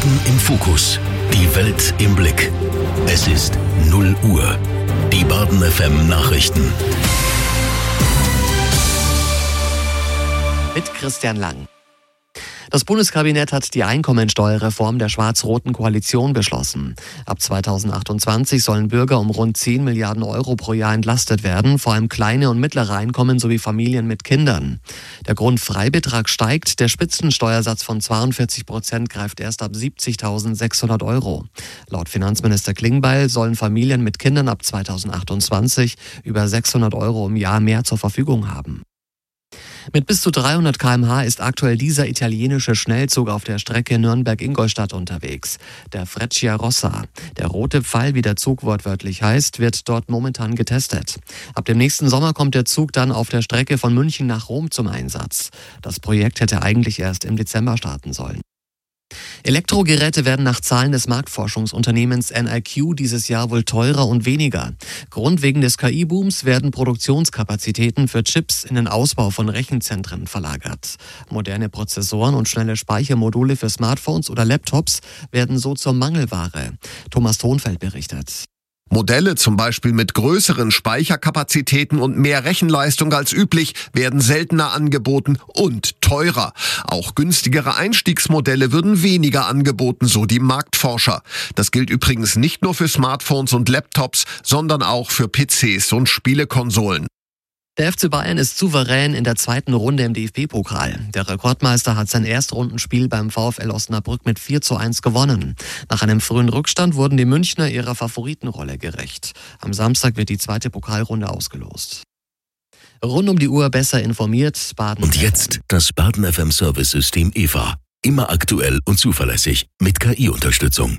Baden im Fokus. Die Welt im Blick. Es ist 0 Uhr. Die Baden FM Nachrichten. Mit Christian Lang. Das Bundeskabinett hat die Einkommensteuerreform der schwarz-roten Koalition beschlossen. Ab 2028 sollen Bürger um rund 10 Milliarden Euro pro Jahr entlastet werden, vor allem kleine und mittlere Einkommen sowie Familien mit Kindern. Der Grundfreibetrag steigt, der Spitzensteuersatz von 42% greift erst ab 70.600 Euro. Laut Finanzminister Klingbeil sollen Familien mit Kindern ab 2028 über 600 Euro im Jahr mehr zur Verfügung haben. Mit bis zu 300 km/h ist aktuell dieser italienische Schnellzug auf der Strecke Nürnberg-Ingolstadt unterwegs. Der Frecciarossa. Der rote Pfeil, wie der Zug wortwörtlich heißt, wird dort momentan getestet. Ab dem nächsten Sommer kommt der Zug dann auf der Strecke von München nach Rom zum Einsatz. Das Projekt hätte eigentlich erst im Dezember starten sollen. Elektrogeräte werden nach Zahlen des Marktforschungsunternehmens NIQ dieses Jahr wohl teurer und weniger. Grund wegen des KI-Booms werden Produktionskapazitäten für Chips in den Ausbau von Rechenzentren verlagert. Moderne Prozessoren und schnelle Speichermodule für Smartphones oder Laptops werden so zur Mangelware. Thomas Thonfeld berichtet. Modelle zum Beispiel mit größeren Speicherkapazitäten und mehr Rechenleistung als üblich werden seltener angeboten und teurer. Auch günstigere Einstiegsmodelle würden weniger angeboten, so die Marktforscher. Das gilt übrigens nicht nur für Smartphones und Laptops, sondern auch für PCs und Spielekonsolen. Der FC Bayern ist souverän in der zweiten Runde im DFB-Pokal. Der Rekordmeister hat sein Erstrundenspiel beim VfL Osnabrück mit 4:1 gewonnen. Nach einem frühen Rückstand wurden die Münchner ihrer Favoritenrolle gerecht. Am Samstag wird die zweite Pokalrunde ausgelost. Rund um die Uhr besser informiert, Baden. Und jetzt das Baden FM Service-System EVA. Immer aktuell und zuverlässig mit KI-Unterstützung.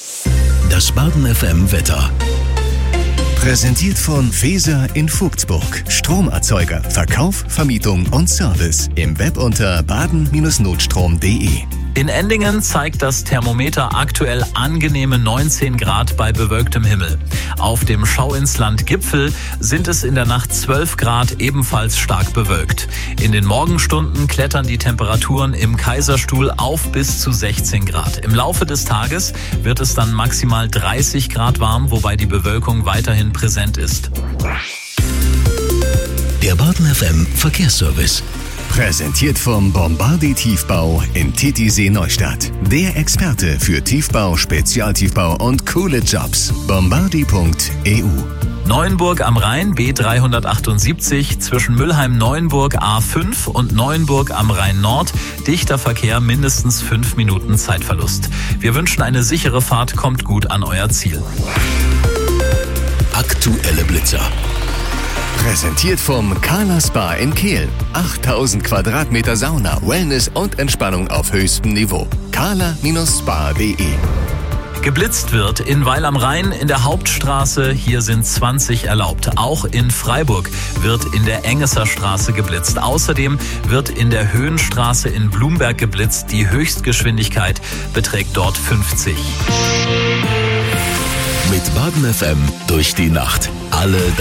Das Baden FM Wetter. Präsentiert von Feser in Vogtsburg. Stromerzeuger, Verkauf, Vermietung und Service. Im Web unter baden-notstrom.de. In Endingen zeigt das Thermometer aktuell angenehme 19 Grad bei bewölktem Himmel. Auf dem Schauinsland-Gipfel sind es in der Nacht 12 Grad, ebenfalls stark bewölkt. In den Morgenstunden klettern die Temperaturen im Kaiserstuhl auf bis zu 16 Grad. Im Laufe des Tages wird es dann maximal 30 Grad warm, wobei die Bewölkung weiterhin präsent ist. Der Baden FM Verkehrsservice. Präsentiert vom Bombardi Tiefbau in Titisee Neustadt. Der Experte für Tiefbau, Spezialtiefbau und coole Jobs. Bombardi.eu. Neuenburg am Rhein B378 zwischen Mülheim-Neuenburg A5 und Neuenburg am Rhein Nord. Dichter Verkehr, mindestens 5 Minuten Zeitverlust. Wir wünschen eine sichere Fahrt, kommt gut an euer Ziel. Aktuelle Blitzer. Präsentiert vom Carla Spa in Kehl. 8000 Quadratmeter Sauna, Wellness und Entspannung auf höchstem Niveau. carla-spa.de. Geblitzt wird in Weil am Rhein in der Hauptstraße, hier sind 20 erlaubt. Auch in Freiburg wird in der Engeser Straße geblitzt. Außerdem wird in der Höhenstraße in Blumberg geblitzt. Die Höchstgeschwindigkeit beträgt dort 50. Mit Baden FM durch die Nacht. Alle